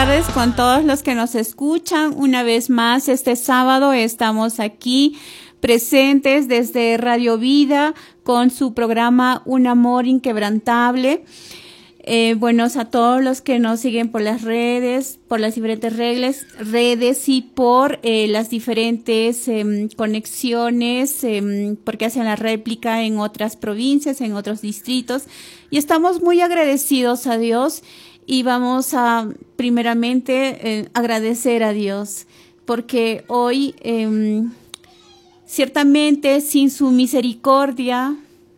tardes con todos los que nos escuchan. Una vez más, este sábado estamos aquí presentes desde Radio Vida con su programa Un Amor Inquebrantable. Buenos a todos los que nos siguen por las redes, por las diferentes redes y por las diferentes conexiones, porque hacen la réplica en otras provincias, en otros distritos. Y estamos muy agradecidos a Dios y vamos a primeramente agradecer a Dios, porque hoy ciertamente sin su misericordia,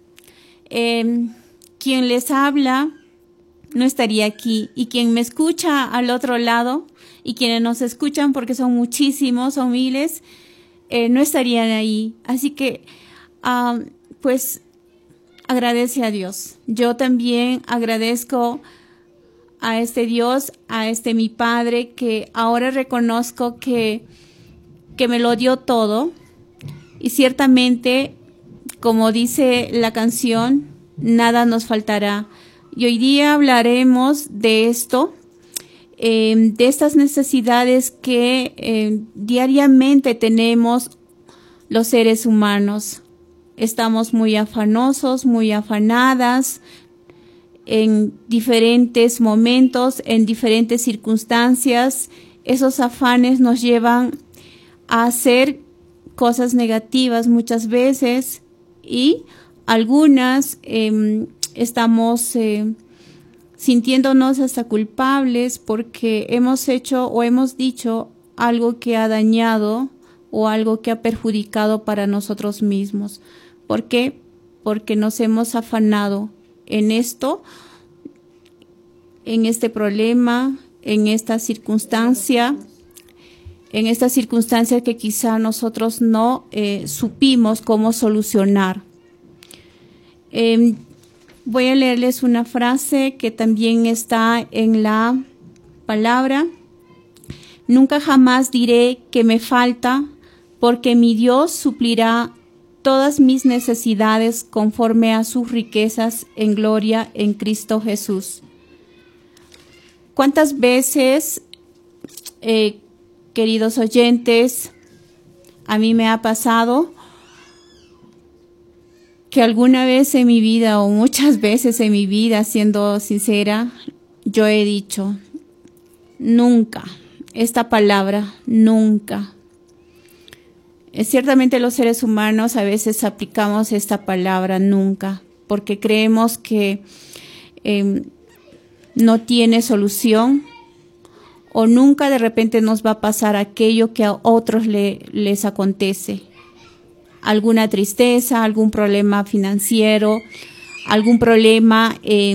quien les habla no estaría aquí, y quien me escucha al otro lado y quienes nos escuchan, porque son muchísimos, son miles, no estarían ahí. Así que pues agradece a Dios. Yo también agradezco a este Dios, a este mi Padre, que ahora reconozco que me lo dio todo, y ciertamente, como dice la canción, nada nos faltará. Y hoy día hablaremos de esto, de estas necesidades que diariamente tenemos los seres humanos. Estamos muy afanosos, muy afanadas en diferentes momentos, en diferentes circunstancias. Esos afanes nos llevan a hacer cosas negativas muchas veces, y algunas estamos sintiéndonos hasta culpables porque hemos hecho o hemos dicho algo que ha dañado o algo que ha perjudicado para nosotros mismos. ¿Por qué? Porque nos hemos afanado en esto, en este problema, en esta circunstancia que quizá nosotros no supimos cómo solucionar. Voy a leerles una frase que también está en la palabra. Nunca jamás diré que me falta, porque mi Dios suplirá todas mis necesidades conforme a sus riquezas en gloria en Cristo Jesús. ¿Cuántas veces, queridos oyentes, a mí me ha pasado que alguna vez en mi vida, o muchas veces en mi vida, siendo sincera, yo he dicho, nunca, esta palabra, nunca. Ciertamente los seres humanos a veces aplicamos esta palabra, nunca, porque creemos que no tiene solución, o nunca de repente nos va a pasar aquello que a otros les acontece. Alguna tristeza, algún problema financiero, algún problema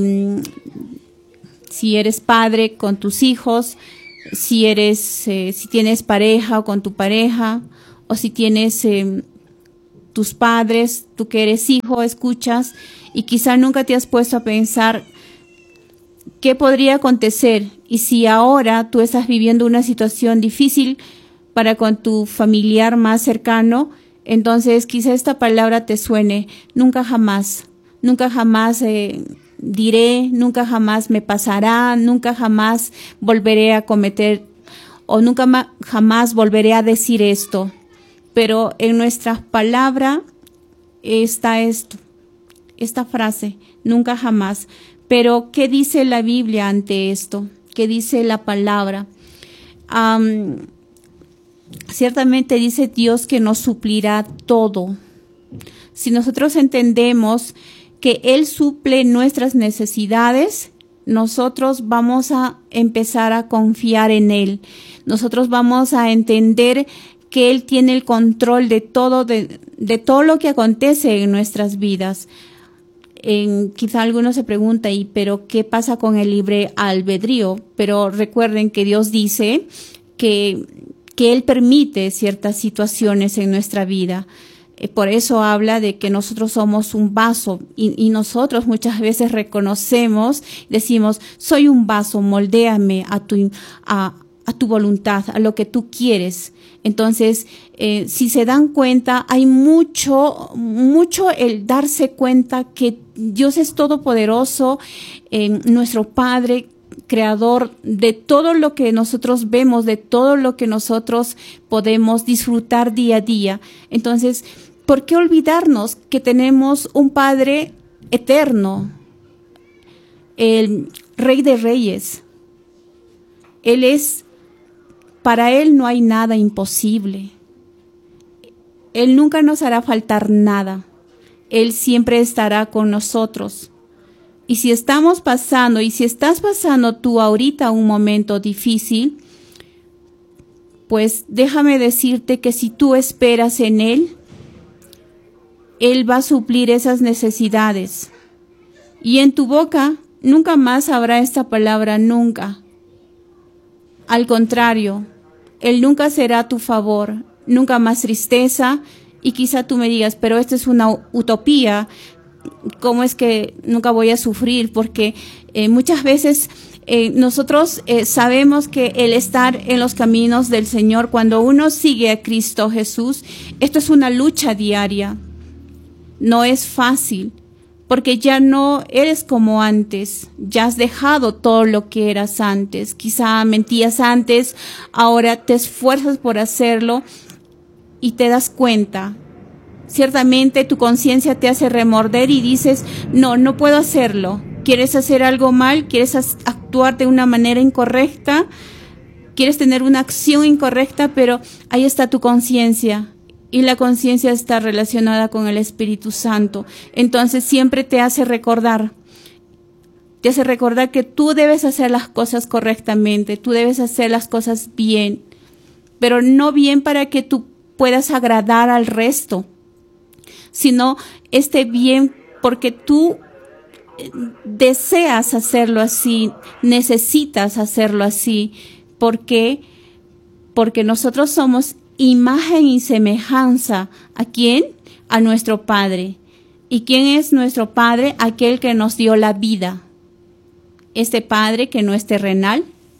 si eres padre con tus hijos, si tienes pareja o con tu pareja, o si tienes tus padres, tú que eres hijo, escuchas y quizá nunca te has puesto a pensar qué podría acontecer, y si ahora tú estás viviendo una situación difícil para con tu familiar más cercano. Entonces, quizá esta palabra te suene, nunca jamás diré, nunca jamás me pasará, nunca jamás volveré a cometer, o nunca jamás volveré a decir esto. Pero en nuestra palabra está esta frase, nunca jamás. Pero, ¿qué dice la Biblia ante esto? ¿Qué dice la palabra? Ciertamente dice Dios que nos suplirá todo. Si nosotros entendemos que Él suple nuestras necesidades, nosotros vamos a empezar a confiar en Él. Nosotros vamos a entender que Él tiene el control de todo lo que acontece en nuestras vidas. Quizá alguno se pregunta, ¿pero qué pasa con el libre albedrío? Pero recuerden que Dios dice que Él permite ciertas situaciones en nuestra vida. Por eso habla de que nosotros somos un vaso, y nosotros muchas veces reconocemos, decimos, soy un vaso, moldéame a tu voluntad, a lo que tú quieres. Entonces, si se dan cuenta, hay mucho el darse cuenta que Dios es todopoderoso, nuestro Padre, creador de todo lo que nosotros vemos, de todo lo que nosotros podemos disfrutar día a día. Entonces, ¿por qué olvidarnos que tenemos un Padre eterno, el Rey de Reyes? Para Él no hay nada imposible. Él nunca nos hará faltar nada. Él siempre estará con nosotros. Y si estamos pasando, y si estás pasando tú ahorita un momento difícil, pues déjame decirte que si tú esperas en Él, Él va a suplir esas necesidades. Y en tu boca nunca más habrá esta palabra nunca. Al contrario, Él nunca será a tu favor, nunca más tristeza. Y quizá tú me digas, pero esto es una utopía. ¿Cómo es que nunca voy a sufrir? Porque muchas veces nosotros sabemos que el estar en los caminos del Señor, cuando uno sigue a Cristo Jesús, esto es una lucha diaria. No es fácil, porque ya no eres como antes. Ya has dejado todo lo que eras antes. Quizá mentías antes, ahora te esfuerzas por hacerlo y te das cuenta. Ciertamente tu conciencia te hace remorder y dices, no puedo hacerlo. ¿Quieres hacer algo mal? ¿Quieres actuar de una manera incorrecta? ¿Quieres tener una acción incorrecta? Pero ahí está tu conciencia. Y la conciencia está relacionada con el Espíritu Santo. Entonces siempre te hace recordar. Te hace recordar que tú debes hacer las cosas correctamente. Tú debes hacer las cosas bien. Pero no bien para que tú puedas agradar al resto, sino bien porque tú deseas hacerlo así, necesitas hacerlo así. ¿Por qué? Porque nosotros somos imagen y semejanza. ¿A quién? A nuestro Padre. ¿Y quién es nuestro Padre? Aquel que nos dio la vida. Este Padre que no es terrenal,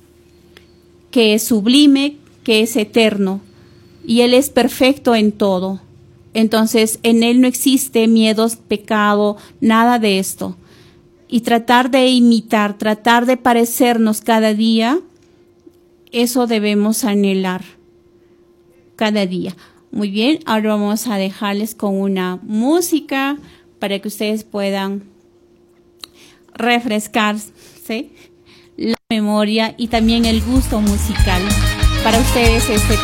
que es sublime, que es eterno. Y Él es perfecto en todo. Entonces, en Él no existe miedos, pecado, nada de esto. Y tratar de imitar, tratar de parecernos cada día, eso debemos anhelar cada día. Muy bien, ahora vamos a dejarles con una música para que ustedes puedan refrescarse la memoria y también el gusto musical. Para ustedes este